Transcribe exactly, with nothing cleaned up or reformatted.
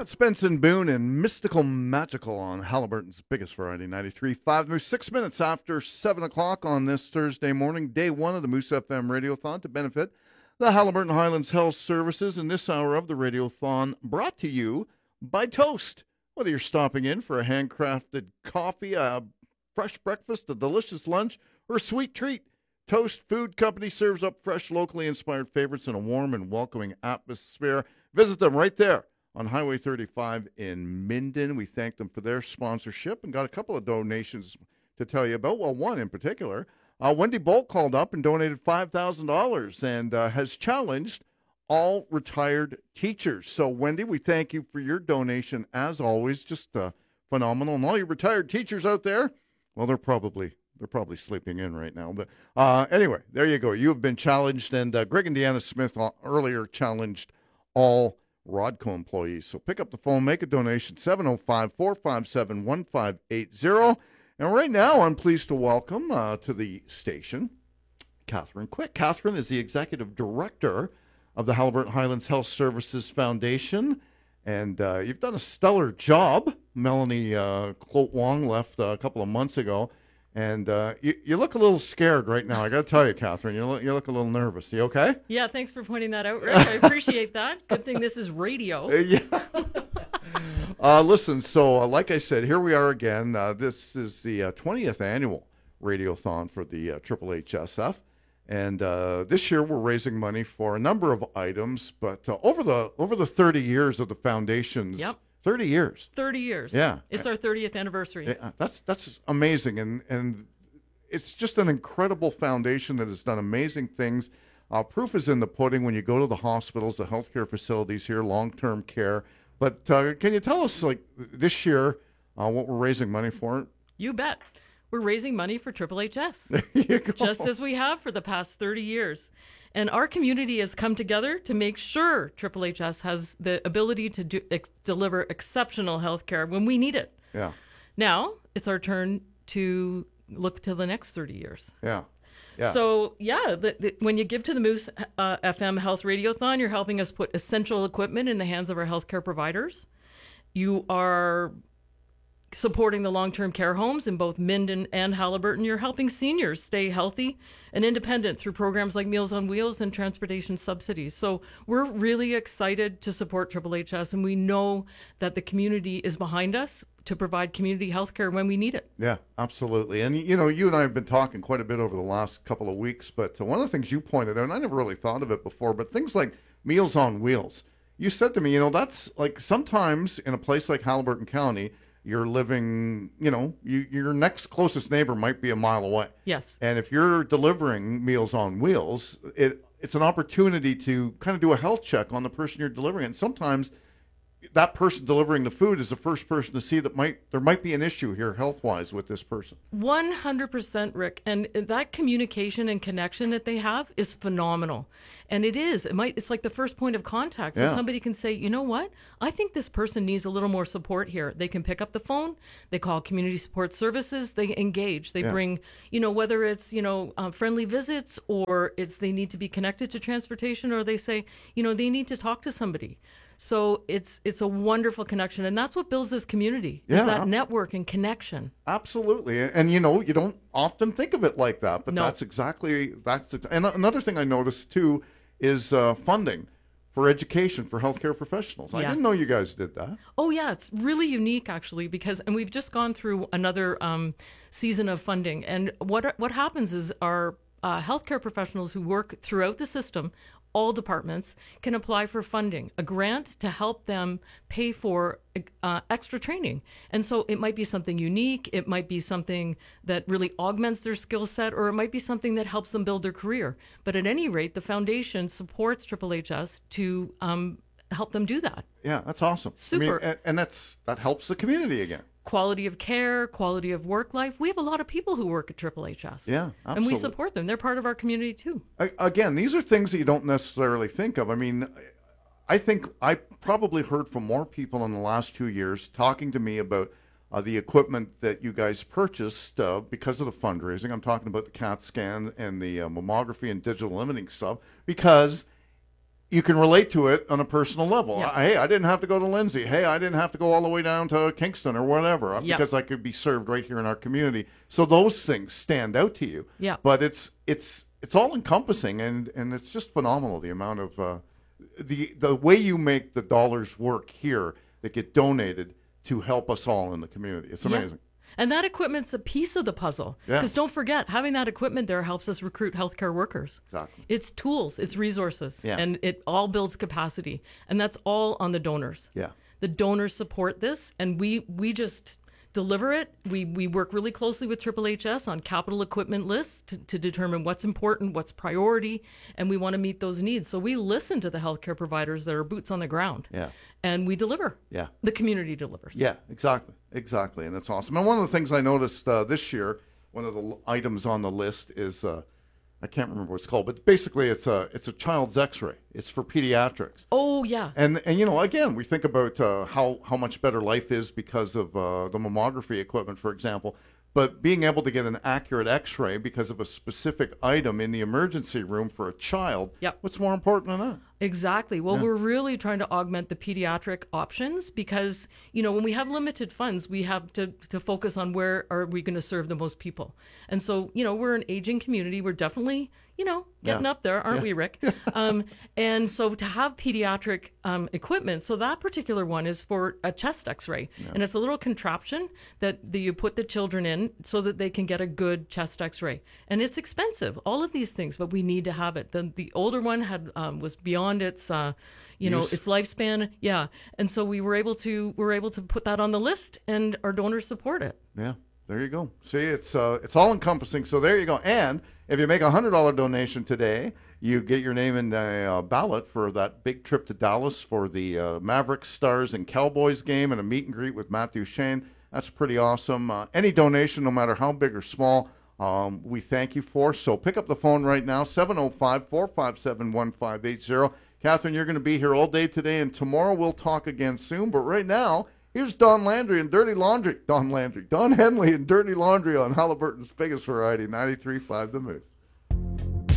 That's Benson Boone and Mystical Magical on Halliburton's biggest variety, ninety-three point five. There's six minutes after seven o'clock on this Thursday morning, day one of the Moose F M Radiothon to benefit the Halliburton Highlands Health Services. In this hour of the Radiothon, brought to you by Toast. Whether you're stopping in for a handcrafted coffee, a fresh breakfast, a delicious lunch, or a sweet treat, Toast Food Company serves up fresh, locally inspired favorites in a warm and welcoming atmosphere. Visit them right there on Highway thirty-five in Minden. We thank them for their sponsorship and got a couple of donations to tell you about. Well, one in particular. Uh, Wendy Bolt called up and donated five thousand dollars and uh, has challenged all retired teachers. So, Wendy, we thank you for your donation as always. Just uh, phenomenal. And all you retired teachers out there, well, they're probably they're probably sleeping in right now. But uh, anyway, there you go. You have been challenged. And uh, Greg and Deanna Smith earlier challenged all Rodco employees. So pick up the phone, make a donation, seven oh five, four five seven, one five eight zero. And right now, I'm pleased to welcome uh, to the station Catherine Quick. Catherine is the executive director of the Halliburton Highlands Health Services Foundation. And uh, you've done a stellar job. Melanie uh, Clote Wong left uh, a couple of months ago. And uh, you, you look a little scared right now. I got to tell you, Catherine, you look, you look a little nervous. You okay? Yeah, thanks for pointing that out, Rick. I appreciate that. Good thing this is radio. Uh, yeah. uh, listen, so uh, like I said, here we are again. Uh, this is the uh, twentieth annual Radiothon for the uh, Triple H S F. And uh, this year we're raising money for a number of items. But uh, over the over the thirty years of the foundation's Yep. thirty years. thirty years. Yeah. It's our thirtieth anniversary. Yeah, that's that's amazing, and and it's just an incredible foundation that has done amazing things. Uh, proof is in the pudding when you go to the hospitals, the healthcare facilities here, long-term care. But uh, can you tell us, like, this year, uh, what we're raising money for? You bet. We're raising money for Triple H S, There you go. just as we have for the past thirty years. And our community has come together to make sure Triple H S has the ability to do, ex- deliver exceptional health care when we need it. Yeah, Now it's our turn to look to the next thirty years. yeah, yeah. So, yeah, the, the, when you give to the Moose uh, F M Health Radiothon, you're helping us put essential equipment in the hands of our healthcare providers. You are supporting the long-term care homes in both Minden and Halliburton. You're helping seniors stay healthy and independent through programs like Meals on Wheels and transportation subsidies. So we're really excited to support Triple H S, and we know that the community is behind us to provide community health care when we need it. Yeah, absolutely. And, you know, you and I have been talking quite a bit over the last couple of weeks, but uh, one of the things you pointed out, and I never really thought of it before, but things like Meals on Wheels. You said to me, you know, that's like sometimes in a place like Halliburton County, you're living, you know, you, your next closest neighbor might be a mile away. Yes. And if you're delivering Meals on Wheels, it it's an opportunity to kind of do a health check on the person you're delivering. And sometimes that person delivering the food is the first person to see that might there might be an issue here health-wise with this person. one hundred percent, Rick. And that communication and connection that they have is phenomenal. And it is. It might. It's like the first point of contact. So Yeah. somebody can say, you know what? I think this person needs a little more support here. They can pick up the phone. They call community support services. They engage. They Yeah. bring, you know, whether it's, you know, uh, friendly visits or it's they need to be connected to transportation or they say, you know, they need to talk to somebody. So it's it's a wonderful connection, and that's what builds this community, is Yeah. that network and connection. Absolutely. And, and, you know, you don't often think of it like that, but No. that's exactly, that's, ex- and another thing I noticed too is uh, funding for education for healthcare professionals. I Yeah. didn't know you guys did that. Oh, yeah, it's really unique, actually, because, and we've just gone through another um, season of funding. And what what happens is our uh, healthcare professionals who work throughout the system, all departments, can apply for funding, a grant to help them pay for uh, extra training. And so it might be something unique, it might be something that really augments their skill set, or it might be something that helps them build their career. But at any rate, the foundation supports Triple H S to um, help them do that. Yeah, that's awesome. Super. I mean, and, and that's that helps the community again. Quality of care, quality of work life. We have a lot of people who work at Triple H S. Yeah, And absolutely. we support them. They're part of our community too. I, again, these are things that you don't necessarily think of. I mean, I think I probably heard from more people in the last two years talking to me about uh, the equipment that you guys purchased uh, because of the fundraising. I'm talking about the CAT scan and the uh, mammography and digital imaging stuff because you can relate to it on a personal level. Yeah. I, hey, I didn't have to go to Lindsay. Hey, I didn't have to go all the way down to Kingston or whatever uh, Yeah. because I could be served right here in our community. So those things stand out to you. Yeah. But it's it's it's all encompassing, and, and it's just phenomenal the amount of uh, the the way you make the dollars work here that get donated to help us all in the community. It's Yeah. amazing. And that equipment's a piece of the puzzle. Yeah. Because don't forget, having that equipment there helps us recruit healthcare workers. Exactly. It's tools, it's resources, Yeah. and it all builds capacity. And that's all on the donors. Yeah. The donors support this, and we we just deliver it. We we work really closely with Triple H S on capital equipment lists to, to determine what's important, what's priority, and we want to meet those needs. So we listen to the healthcare providers that are boots on the ground. Yeah. And we deliver. Yeah. The community delivers. Yeah, exactly. Exactly. And that's awesome. And one of the things I noticed uh, this year, one of the l- items on the list is, uh, I can't remember what it's called, but basically it's a, it's a child's x-ray. It's for pediatrics. Oh, yeah. And, and you know, again, we think about uh, how, how much better life is because of uh, the mammography equipment, for example. But being able to get an accurate x-ray because of a specific item in the emergency room for a child, Yep. what's more important than that? Exactly. Well, we're really trying to augment the pediatric options because, you know, when we have limited funds, we have to, to focus on where are we going to serve the most people. And so, you know, we're an aging community. We're definitely, you know, getting Yeah. up there, aren't we, Rick? um, and so to have pediatric um, equipment, so that particular one is for a chest x-ray. And it's a little contraption that the, you put the children in so that they can get a good chest x-ray. And it's expensive, all of these things, but we need to have it. The, the older one had um, was beyond its, uh, you know, Use. its lifespan. Yeah. And so we were able to, we were able to put that on the list, and our donors support it. Yeah, there you go. See, it's uh, it's all encompassing. So there you go. And if you make a hundred dollar donation today, you get your name in the uh, ballot for that big trip to Dallas for the uh, Mavericks, Stars, and Cowboys game and a meet and greet with Matt Duchene. That's pretty awesome. Uh, any donation, no matter how big or small, um, we thank you for. So pick up the phone right now, seven oh five, four five seven, one five eight zero. Catherine, you're going to be here all day today, and tomorrow we'll talk again soon. But right now, here's Don Landry and Dirty Laundry. Don Landry. Don Henley and Dirty Laundry on Halliburton's biggest variety, ninety-three point five The Moose.